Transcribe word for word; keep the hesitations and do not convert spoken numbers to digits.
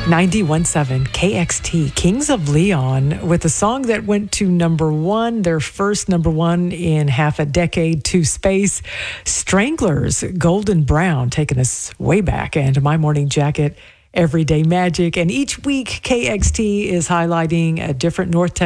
ninety-one point seven K X T, Kings of Leon, with a song that went to number one, their first number one in half a decade, to space. Stranglers, Golden Brown, taking us way back, and My Morning Jacket, Everyday Magic. And each week, K X T is highlighting a different North Texas